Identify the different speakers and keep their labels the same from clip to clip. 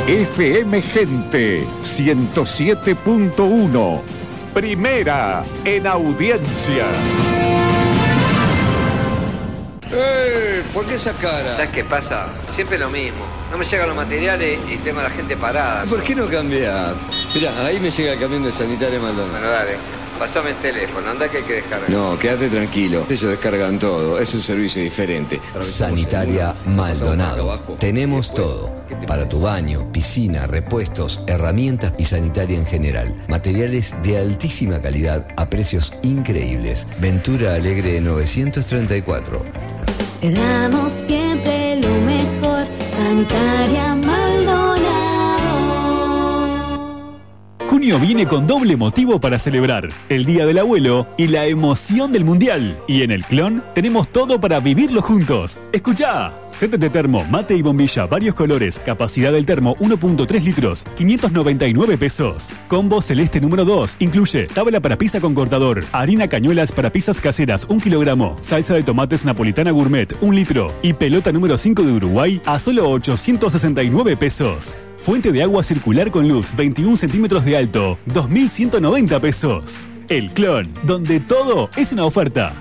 Speaker 1: FM Gente 107.1. Primera en audiencia.
Speaker 2: ¿Por qué esa cara?
Speaker 3: ¿Sabes qué pasa? Siempre lo mismo. No me llegan los materiales y tengo a la gente parada.
Speaker 2: ¿Por qué no cambiar? Mirá, ahí me llega el camión de Sanitaria Maldonado.
Speaker 3: Bueno, dale. Pasame el teléfono, anda que hay que descargar.
Speaker 2: No, quédate tranquilo. Ellos descargan todo. Es un servicio diferente.
Speaker 4: Sanitaria Maldonado. Tenemos todo. Para tu baño, piscina, repuestos, herramientas y sanitaria en general. Materiales de altísima calidad a precios increíbles. Ventura Alegre 934.
Speaker 5: Te damos siempre lo mejor. Sanitaria Maldonado.
Speaker 6: Junio viene con doble motivo para celebrar: el Día del Abuelo y la emoción del Mundial. Y en el Clon tenemos todo para vivirlo juntos. ¡Escuchá! Setes de termo, mate y bombilla, varios colores, capacidad del termo 1.3 litros, 599 pesos. Combo celeste número 2, incluye tabla para pizza con cortador, harina cañuelas para pizzas caseras 1 kilogramo, salsa de tomates napolitana gourmet 1 litro y pelota número 5 de Uruguay a solo 869 pesos. Fuente de agua circular con luz 21 centímetros de alto, 2.190 pesos. El Clon, donde todo es una oferta.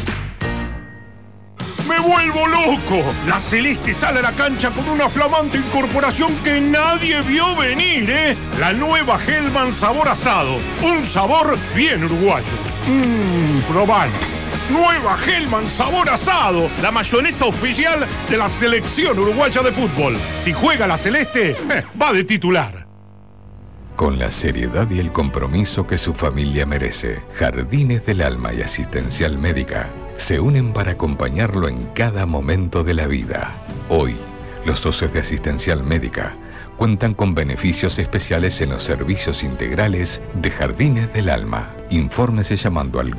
Speaker 7: ¡Me vuelvo loco! La Celeste sale a la cancha con una flamante incorporación que nadie vio venir, ¿eh? La nueva Hellman sabor asado. Un sabor bien uruguayo. Probalo. Nueva Hellman sabor asado. La mayonesa oficial de la selección uruguaya de fútbol. Si juega la Celeste, va de titular.
Speaker 8: Con la seriedad y el compromiso que su familia merece, Jardines del Alma y Asistencial Médica se unen para acompañarlo en cada momento de la vida. Hoy, los socios de Asistencial Médica cuentan con beneficios especiales en los servicios integrales de Jardines del Alma. Infórmese llamando al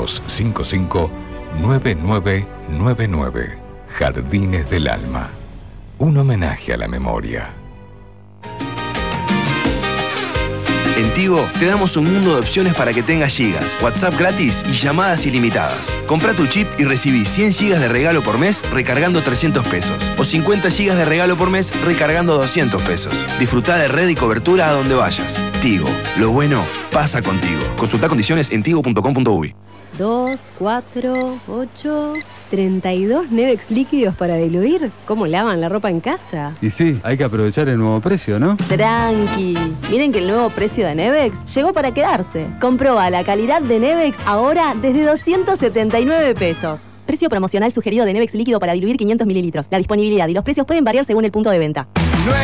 Speaker 8: 4255-9999. Jardines del Alma. Un homenaje a la memoria.
Speaker 9: En Tigo te damos un mundo de opciones para que tengas gigas, WhatsApp gratis y llamadas ilimitadas. Compra tu chip y recibí 100 gigas de regalo por mes recargando 300 pesos. O 50 gigas de regalo por mes recargando 200 pesos. Disfruta de red y cobertura a donde vayas. Tigo, lo bueno pasa contigo. Consulta condiciones en tigo.com.uy.
Speaker 10: 2, 4, 8, 32 Nevex líquidos para diluir. ¿Cómo lavan la ropa en casa?
Speaker 11: Y sí, hay que aprovechar el nuevo precio, ¿no?
Speaker 12: Tranqui. Miren que el nuevo precio de Nevex llegó para quedarse. Comproba la calidad de Nevex ahora desde 279 pesos. Precio promocional sugerido de Nevex líquido para diluir 500 mililitros. La disponibilidad y los precios pueden variar según el punto de venta.